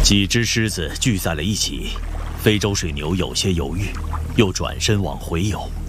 几只狮子聚在了一起，非洲水牛有些犹豫，又转身往回游。